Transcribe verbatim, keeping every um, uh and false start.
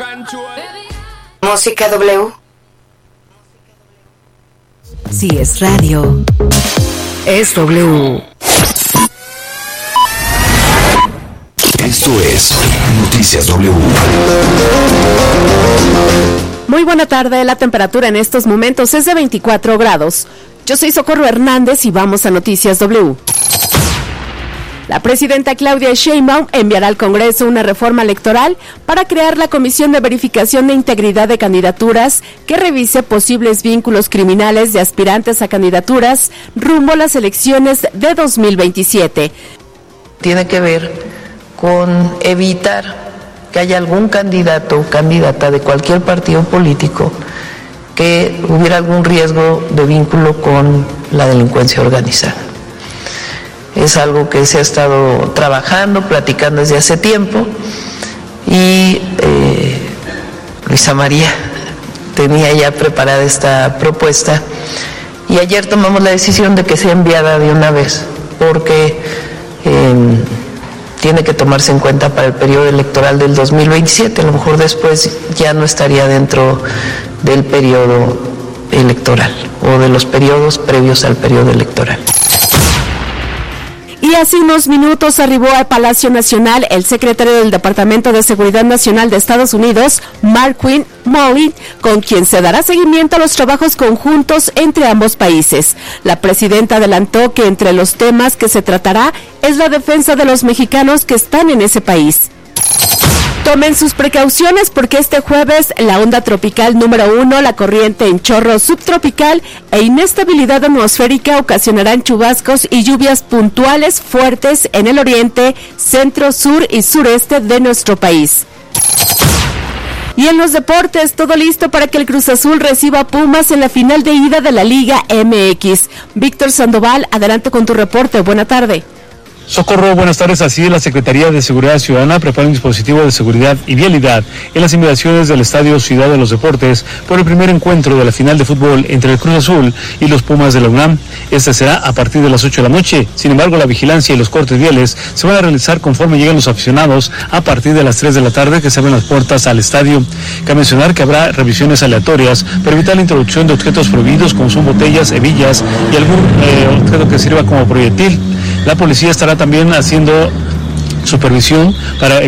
Música W. Si es radio, es W. Esto es Noticias W. Muy buena tarde, la temperatura en estos momentos es de veinticuatro grados. Yo soy Socorro Hernández y vamos a Noticias W. La presidenta Claudia Sheinbaum enviará al Congreso una reforma electoral para crear la Comisión de Verificación de Integridad de Candidaturas que revise posibles vínculos criminales de aspirantes a candidaturas rumbo a las elecciones de dos mil veintisiete. Tiene que ver con evitar que haya algún candidato o candidata de cualquier partido político que hubiera algún riesgo de vínculo con la delincuencia organizada. Es algo que se ha estado trabajando, platicando desde hace tiempo y eh, Luisa María tenía ya preparada esta propuesta y ayer tomamos la decisión de que sea enviada de una vez porque eh, tiene que tomarse en cuenta para el periodo electoral del dos mil veintisiete, a lo mejor después ya no estaría dentro del periodo electoral o de los periodos previos al periodo electoral. Y hace unos minutos arribó al Palacio Nacional el secretario del Departamento de Seguridad Nacional de Estados Unidos, Markwin Mullin, con quien se dará seguimiento a los trabajos conjuntos entre ambos países. La presidenta adelantó que entre los temas que se tratará es la defensa de los mexicanos que están en ese país. Tomen sus precauciones porque este jueves la onda tropical número uno, la corriente en chorro subtropical e inestabilidad atmosférica ocasionarán chubascos y lluvias puntuales fuertes en el oriente, centro, sur y sureste de nuestro país. Y en los deportes, todo listo para que el Cruz Azul reciba a Pumas en la final de ida de la Liga M X. Víctor Sandoval, adelante con tu reporte. Buena tarde. Socorro, buenas tardes. Así, la Secretaría de Seguridad Ciudadana prepara un dispositivo de seguridad y vialidad en las inmediaciones del Estadio Ciudad de los Deportes por el primer encuentro de la final de fútbol entre el Cruz Azul y los Pumas de la UNAM. Este será a partir de las ocho de la noche. Sin embargo, la vigilancia y los cortes viales se van a realizar conforme lleguen los aficionados a partir de las tres de la tarde que se abren las puertas al estadio. Cabe mencionar que habrá revisiones aleatorias para evitar la introducción de objetos prohibidos como son botellas, hebillas y algún eh, objeto que sirva como proyectil. La policía estará también haciendo supervisión para